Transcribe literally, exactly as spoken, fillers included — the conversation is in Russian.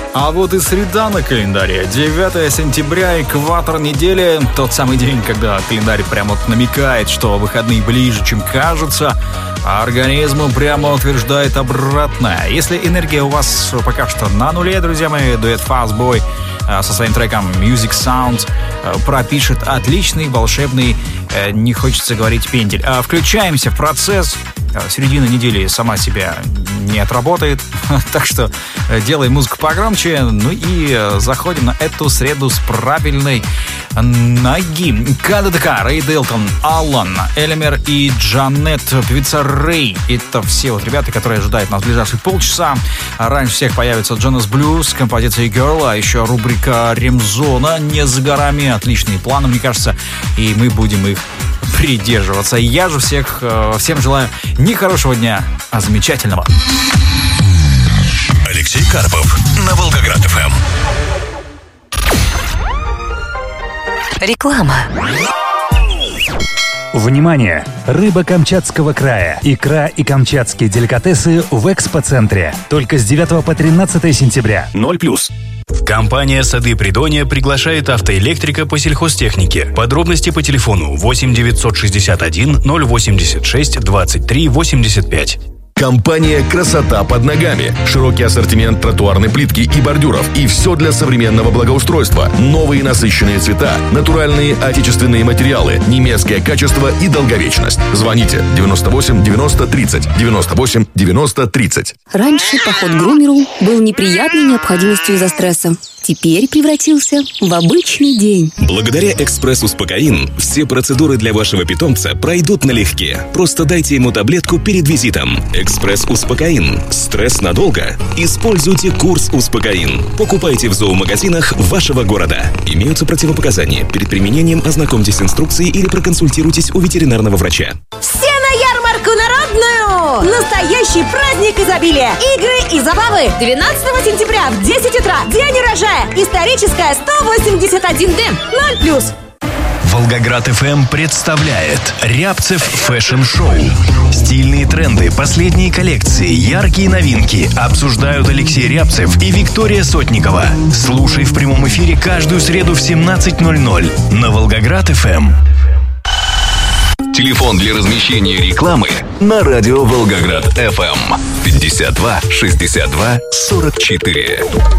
А вот и среда на календаре. девятое сентября, экватор недели. Тот самый день, когда календарь прямо вот намекает, что выходные ближе, чем кажется, а организму прямо утверждает обратное. Если энергия у вас пока что на нуле, друзья мои, дуэт Fastboy со своим треком Music Sound пропишет отличный, волшебный, не хочется говорить, пендель. Включаемся в процесс. Середина недели сама себя не отработает, так что делаем музыку погромче, ну и заходим на эту среду с правильной ноги. КДДК, Рэй Дилтон, Аллан, Элемер и Джанет, певица Рэй. Это все вот ребята, которые ожидают нас в ближайшие полчаса. Раньше всех появится Jonas Blue с композицией Girl, а еще рубрика Ремзона не за горами. Отличные планы, мне кажется, и мы будем их придерживаться. Я же всех, всем желаю не хорошего дня, а замечательного. Алексей Карпов на Волгоград-ФМ. Реклама. Внимание! Рыба Камчатского края, икра и камчатские деликатесы в экспоцентре. Только с девятого по тринадцатое сентября. Ноль плюс. Компания «Сады Придонья» приглашает автоэлектрика по сельхозтехнике. Подробности по телефону восемь девятьсот шестьдесят один ноль восемьдесят шесть двадцать три восемьдесят пять. Компания «Красота под ногами». Широкий ассортимент тротуарной плитки и бордюров. И все для современного благоустройства. Новые насыщенные цвета, натуральные отечественные материалы, немецкое качество и долговечность. Звоните девяносто восемь девяносто тридцать, девяносто восемь девяносто тридцать. Раньше поход к грумеру был неприятной необходимостью из-за стресса. Теперь превратился в обычный день. Благодаря «Экспресс-Успокоин» все процедуры для вашего питомца пройдут налегке. Просто дайте ему таблетку перед визитом. «Экспресс-Успокоин». Стресс надолго? Используйте курс «Успокоин». Покупайте в зоомагазинах вашего города. Имеются противопоказания. Перед применением ознакомьтесь с инструкцией или проконсультируйтесь у ветеринарного врача. Все на ярмарку народную! Настоящий праздник изобилия! Игры и забавы! двенадцатого сентября в десять утра. День урожая! Историческая сто восемьдесят один дэ. ноль плюс. Волгоград-ФМ представляет Рябцев фэшн-шоу. Стильные тренды, последние коллекции, яркие новинки обсуждают Алексей Рябцев и Виктория Сотникова. Слушай в прямом эфире каждую среду в семнадцать ноль ноль на Волгоград-ФМ. Телефон для размещения рекламы на радио Волгоград-ФМ пятьдесят два шестьдесят два сорок четыре.